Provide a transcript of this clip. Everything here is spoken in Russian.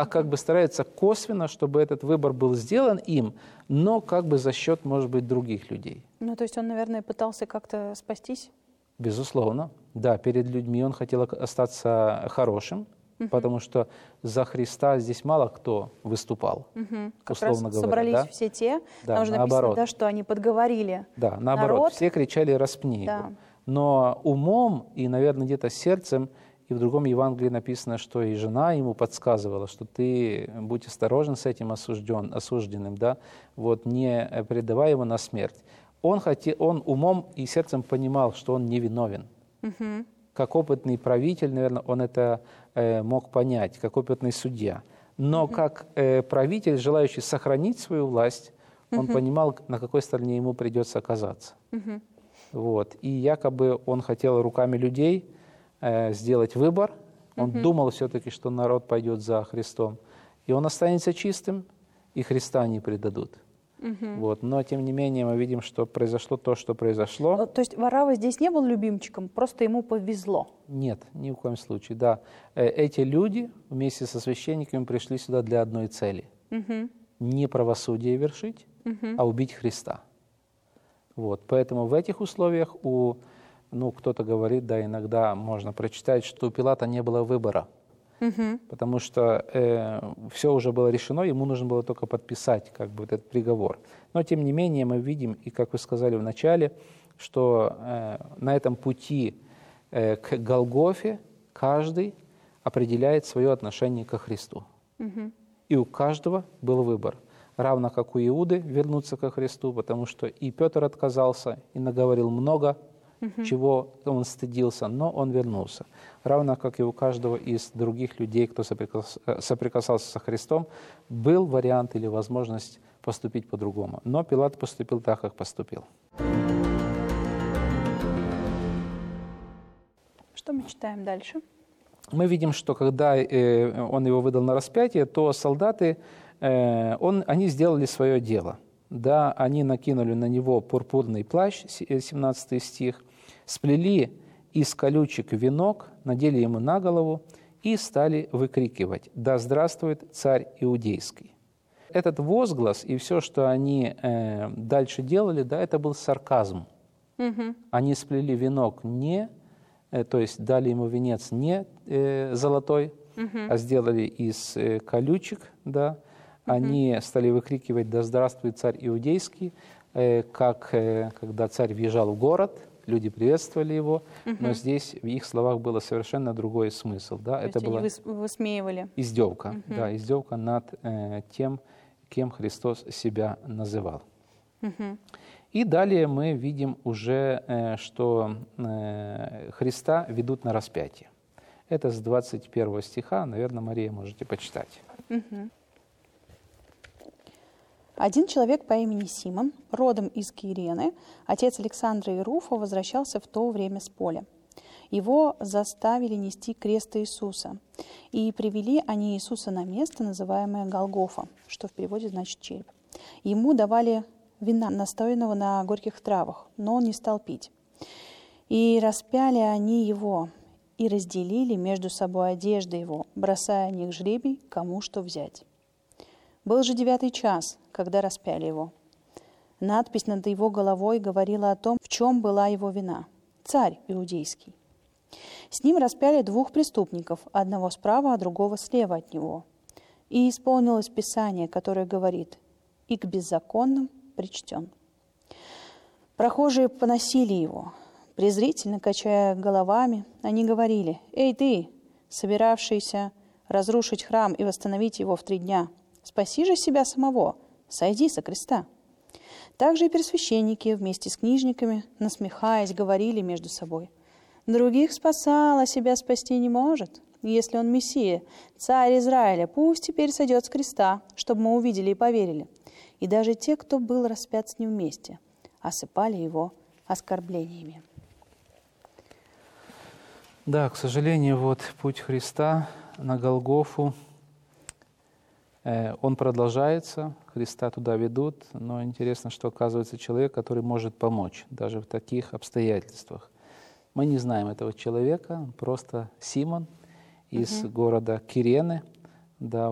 а как бы старается косвенно, чтобы этот выбор был сделан им, но как бы за счет, может быть, других людей. Ну, то есть он, наверное, пытался как-то спастись? Безусловно. Да, перед людьми он хотел остаться хорошим, потому что за Христа здесь мало кто выступал, Как условно раз говоря. собрались Да? все те, Да, там же написано, наоборот. да, что они подговорили Да, наоборот, народ. все кричали «распни Да. его». Но умом и, наверное, где-то сердцем, и в другом Евангелии написано, что и жена ему подсказывала, что ты будь осторожен с этим осужденным, да, вот, не предавай его на смерть. Он умом и сердцем понимал, что он невиновен. Как опытный правитель, наверное, он это мог понять, как опытный судья. Но как правитель, желающий сохранить свою власть, он понимал, на какой стороне ему придется оказаться. Вот. И якобы он хотел руками людей сделать выбор. Он думал все-таки, что народ пойдет за Христом. И он останется чистым, и Христа не предадут. Вот. Но, тем не менее, мы видим, что произошло то, что произошло. То есть Варава здесь не был любимчиком, просто ему повезло? Нет, ни в коем случае. Да. Эти люди вместе со священниками пришли сюда для одной цели. Не правосудие вершить, а убить Христа. Вот. Поэтому в этих условиях кто-то говорит, да, иногда можно прочитать, что у Пилата не было выбора. Потому что все уже было решено, ему нужно было только подписать как бы этот приговор. Но, тем не менее, мы видим, и как вы сказали в начале, что на этом пути к Голгофе каждый определяет свое отношение ко Христу. И у каждого был выбор. Равно как у Иуды вернуться ко Христу, потому что и Петр отказался, и наговорил много, чего он стыдился, но он вернулся. Равно как и у каждого из других людей, кто соприкасался со Христом, был вариант или возможность поступить по-другому. Но Пилат поступил так, как поступил. Что мы читаем дальше? Мы видим, что когда он его выдал на распятие, то солдаты, они сделали свое дело. Да, они накинули на него пурпурный плащ, 17 стих, сплели из колючек венок, надели ему на голову и стали выкрикивать: «Да здравствует царь Иудейский!» Этот возглас и все, что они дальше делали, да, это был сарказм. Они сплели венок то есть дали ему венец не золотой, а сделали из колючек, да. Они стали выкрикивать: «Да здравствует царь Иудейский!», когда царь въезжал в город, люди приветствовали его, но здесь в их словах было совершенно другой смысл. Да? То это есть была они высмеивали. Издевка, да, издевка над тем, кем Христос себя называл. И далее мы видим уже, что Христа ведут на распятие. Это с 21 стиха, наверное, Мария, можете почитать. Один человек по имени Симон, родом из Кирены, отец Александра и Руфа, возвращался в то время с поля. Его заставили нести крест Иисуса, и привели они Иисуса на место, называемое Голгофа, что в переводе значит череп. Ему давали вина, настоянного на горьких травах, но он не стал пить. И распяли они его, и разделили между собой одежды его, бросая о них жребий, кому что взять. Был же 9 час, когда распяли его. Надпись над его головой говорила о том, в чем была его вина. «Царь Иудейский». С ним распяли 2 преступников, одного справа, а другого слева от него. И исполнилось Писание, которое говорит: «И к беззаконным причтен». Прохожие поносили его. Презрительно качая головами, они говорили: «Эй ты, собиравшийся разрушить храм и восстановить его в 3 дня, спаси же себя самого, сойди со креста». Также и первосвященники вместе с книжниками, насмехаясь, говорили между собой: «Других спасал, а себя спасти не может. Если он Мессия, царь Израиля, пусть теперь сойдет с креста, чтобы мы увидели и поверили». И даже те, кто был распят с ним вместе, осыпали его оскорблениями. Да, к сожалению, вот путь Христа на Голгофу, он продолжается, Христа туда ведут, но интересно, что оказывается человек, который может помочь даже в таких обстоятельствах. Мы не знаем этого человека, просто Симон из города Кирены, да,